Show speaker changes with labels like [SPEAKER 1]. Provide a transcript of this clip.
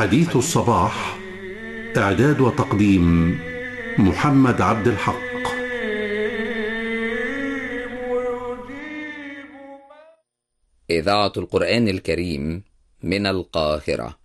[SPEAKER 1] حديث الصباح، إعداد وتقديم محمد عبد الحق.
[SPEAKER 2] إذاعة القرآن الكريم من القاهرة.